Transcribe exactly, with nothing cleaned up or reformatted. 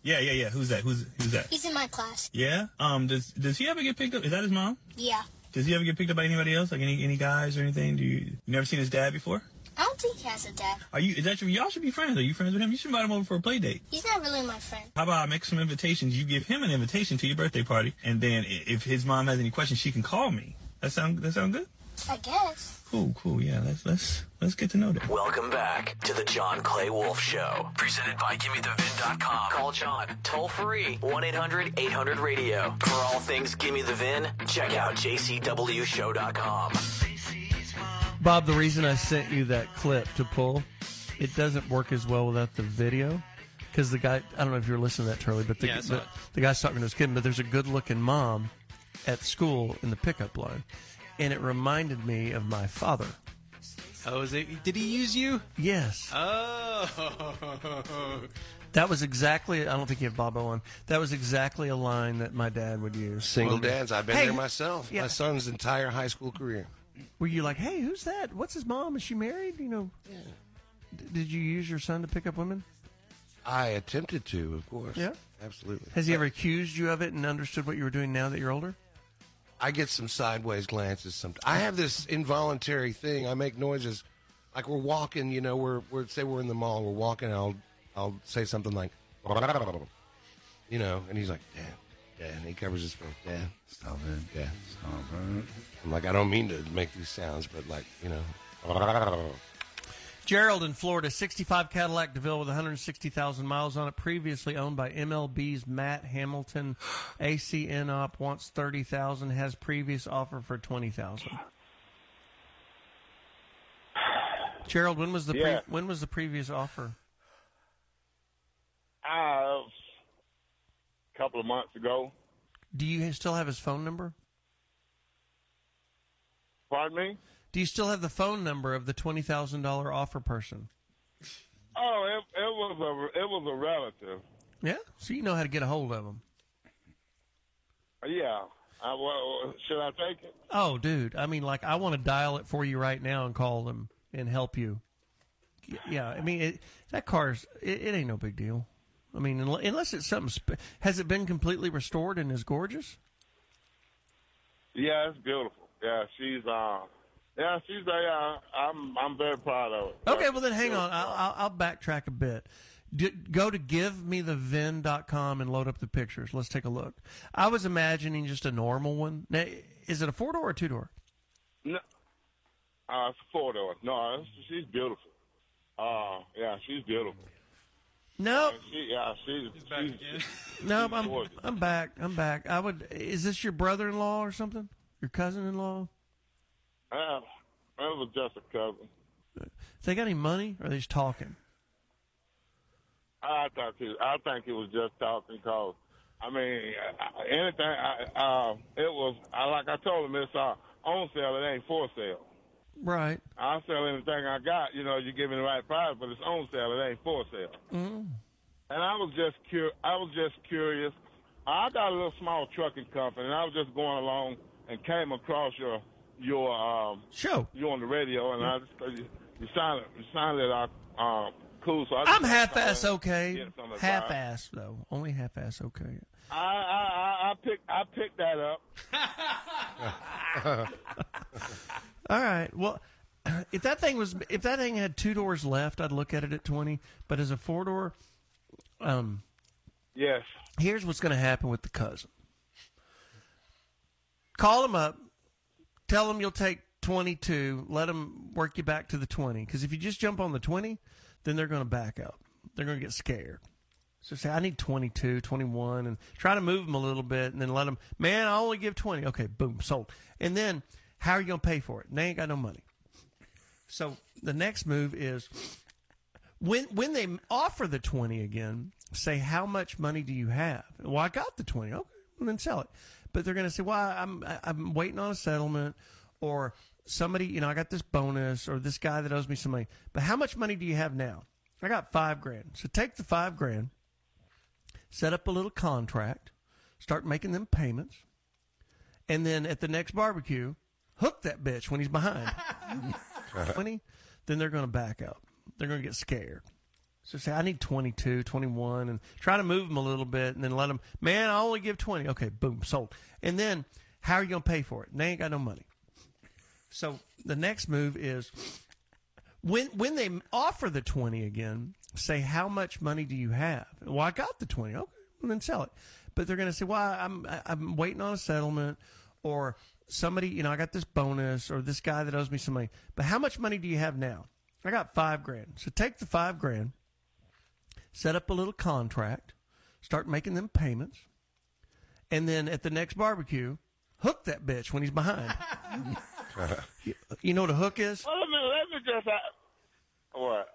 Yeah, yeah, yeah. Who's that? Who's who's that? He's in my class. Yeah. Um. Does Does he ever get picked up? Is that his mom? Yeah. Does he ever get picked up by anybody else? Like any any guys or anything? Do you you never seen his dad before? I don't think he has a dad. Are you? Is that your? Y'all should be friends. Are you friends with him? You should invite him over for a play date. He's not really my friend. How about I make some invitations? You give him an invitation to your birthday party, and then i- if his mom has any questions, she can call me. That sound that sound good? I guess. Cool, cool. Yeah, let's let's let's get to know them. Welcome back to the John Clay Wolf Show, presented by Gimme The Vin dot com. Call John toll free one eight hundred eight hundred radio. For all things Gimme The Vin, check out J C W show dot com. Bob, the reason I sent you that clip to pull, it doesn't work as well without the video. Because the guy, I don't know if you were listening to that, Charlie, but the, Yeah, I saw the, it. the guy's talking to his kid, but there's a good-looking mom at school in the pickup line. And it reminded me of my father. Oh, is it? Did he use you? Yes. Oh. That was exactly, I don't think you have Bobo on, that was exactly a line that my dad would use. Single Okay. dads. I've been Hey, there myself. yeah. My son's entire high school career. Were you like, hey, who's that? What's his mom? Is she married? You know, Yeah. D- did you use your son to pick up women? I attempted to, of course. Yeah? Absolutely. Has he ever accused you of it and understood what you were doing now that you're older? I get some sideways glances sometimes. I have this involuntary thing. I make noises like we're walking, you know, we're, we're say we're in the mall, we're walking, I'll I'll say something like, you know, and he's like, Dad, Dad, and he covers his face, Dad, stop it, Dad, stop it. I'm like, I don't mean to make these sounds, but like, you know. Gerald in Florida, sixty-five Cadillac DeVille with one hundred sixty thousand miles on it, previously owned by M L B's Matt Hamilton. A C N Op wants thirty thousand dollars, has previous offer for twenty thousand dollars. Gerald, when was the Yeah. pre- when was the previous offer? Uh, a couple of months ago. Do you still have his phone number? Pardon me? Do you still have the phone number of the twenty thousand dollars offer person? Oh, it, it was a it was a relative. Yeah, so you know how to get a hold of them. Yeah. I, well, should I take it? Oh, dude, I mean, like, I want to dial it for you right now and call them and help you. Yeah, I mean, it, that car's, it, it ain't no big deal. I mean, unless it's something, spe- has it been completely restored and is gorgeous? Yeah, it's beautiful. Yeah, she's uh, yeah, she's uh, yeah, I'm I'm very proud of it. Okay, well then hang on. I'll, I'll, I'll backtrack a bit. D- go to give me the vin dot com and load up the pictures. Let's take a look. I was imagining just a normal one. Now, is it a four door or two door? No, uh, it's four door. No, it's, she's beautiful. Uh, yeah, she's beautiful. No, She, yeah, she's, she's, she's no, I'm gorgeous. I'm back. I'm back. I would. Is this your brother in law or something? Your cousin in law? Uh, it was just a cousin. They got any money? Or are they just talking? I thought he, I think he was just talking because, I mean, uh, anything. I, uh, it was I, like I told him, it's uh, on sale. It ain't for sale. Right. I'll sell anything I got. You know, you give me the right price, but it's on sale. It ain't for sale. Mm. And I was just cur- I was just curious. I got a little small trucking company, and I was just going along and came across your your um, show. You on the radio, and yeah. I just you, you sounded you sounded uh, uh, cool. So I just I'm half-ass okay. get some advice. Half-ass though. Only half-ass okay. I I I, I picked I picked that up. All right. Well, if that thing was, if that thing had two doors left, I'd look at it at twenty. But as a four door, um, yes. Here's what's going to happen with the cousin. Call him up. Tell him you'll take twenty-two. Let him work you back to the twenty. Because if you just jump on the twenty, then they're going to back up. They're going to get scared. So say, I need twenty-two, twenty-one, and try to move them a little bit, and then let them, man, I only give twenty. Okay, boom, sold. And then, how are you going to pay for it? They ain't got no money. So the next move is, when when they offer the twenty again, say, how much money do you have? Well, I got the twenty. Okay, and then sell it. But they're going to say, well, I'm I'm waiting on a settlement, or somebody, you know, I got this bonus, or this guy that owes me some money. But how much money do you have now? I got five grand. So take the five grand, set up a little contract, start making them payments, and then at the next barbecue, hook that bitch when he's behind. twenty, then they're going to back up. They're going to get scared. So say, I need twenty-two, twenty-one, and try to move them a little bit, and then let them, man, I only give twenty. Okay, boom, sold. And then, how are you going to pay for it? They ain't got no money. So the next move is, when when they offer the twenty again, say, how much money do you have? Well, I got the twenty. Okay, well, then sell it. But they're going to say, well, I'm I'm waiting on a settlement, or somebody, you know, I got this bonus, or this guy that owes me some money. But how much money do you have now? I got five grand. So take the five grand. Set up a little contract, start making them payments, and then at the next barbecue, hook that bitch when he's behind. you, you know what a hook is? Well, let me, let me just. Uh, what?